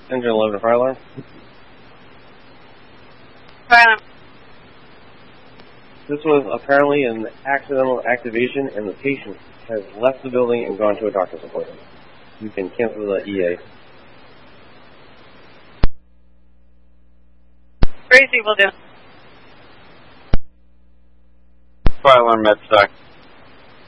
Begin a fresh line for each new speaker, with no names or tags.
Engine 11 fire alarm.
Fire alarm.
This was apparently an accidental activation, and the patient has left the building and gone to a doctor's appointment. You can cancel the EA.
Crazy will do.
Fire alarm med stack.